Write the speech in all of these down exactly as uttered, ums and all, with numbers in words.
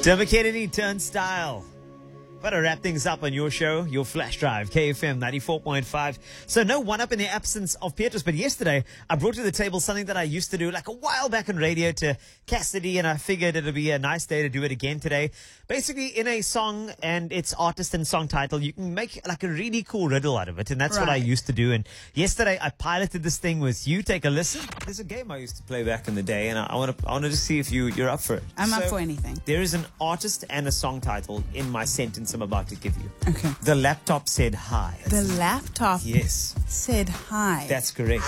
Dermot Kennedy, Turnstile. Gotta wrap things up on your show, your flash drive, K F M ninety-four point five. So no one up in the absence of Petrus, but yesterday I brought to the table something that I used to do like a while back on radio to Cassidy, and I figured it'd be a nice day to do it again today. Basically, in a song and its artist and song title, you can make like a really cool riddle out of it, and that's right. What I used to do. And yesterday I piloted this thing with you. Take a listen. There's a game I used to play back in the day, and I want to I wanted to see if you you're up for it. I'm so, up for anything. There is an artist and a song title in my sentence I'm about to give you. Okay. The laptop said hi. The laptop Yes. said hi. That's correct.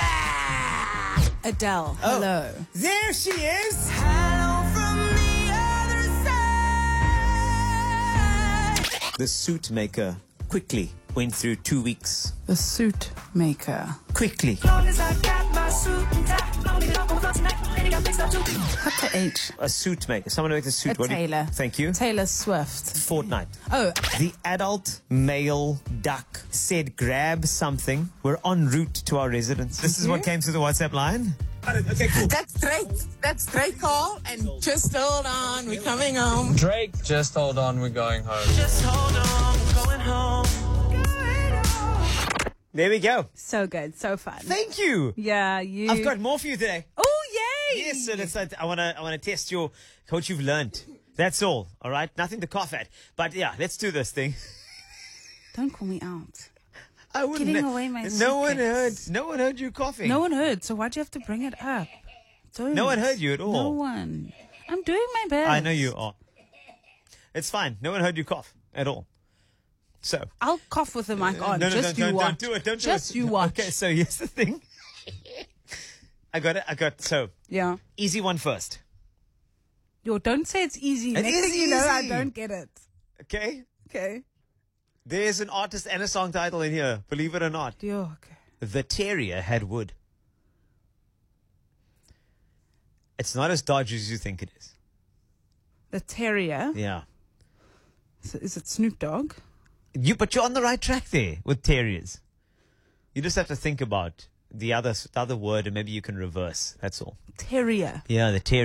Adele. Oh, Hello. there she is. Hello from the other side. The suit maker quickly went through two weeks. The suit maker. Quickly. Cut the H. A suit maker. Someone who makes a suit. A What do you- tailor. Thank you. Taylor Swift. Fortnite. Oh, The adult male duck said grab something. We're en route to our residence. This is what came through the WhatsApp line. Okay, cool. That's Drake. That's Drake call. And just hold on, we're coming home. Drake, just hold on, we're going home. Just hold on, we're going home. There we go. so good. So fun. Thank you. Yeah, you. I've got more for you today. Oh, yay. Yes, so let's, I want to I want to test your what you've learned. That's all. All right, nothing to cough at. But yeah, let's do this thing. Don't call me out. I wouldn't. Giving away my No one heard. secrets. No one heard you coughing. No one heard, so why'd you have to bring it up? Don't. No one heard you at all. No one. I'm doing my best. I know you are. It's fine. No one heard you cough at all. So. I'll cough with the mic on. no, no, Just don't, you don't, watch. don't do it. Don't Just do it. you watch. Okay, so here's the thing. I got it. I got so Yeah. easy one first. Yo, don't say it's easy. It Next is thing you know, I easy. don't get it. Okay. Okay. There's an artist and a song title in here. Believe it or not. Yo, okay. The terrier had wood. It's not as dodgy as you think it is. The terrier. Yeah. So is it Snoop Dogg? You, but you're on the right track there with terriers. You just have to think about the other, the other word, and maybe you can reverse. That's all. Terrier. Yeah, the terrier.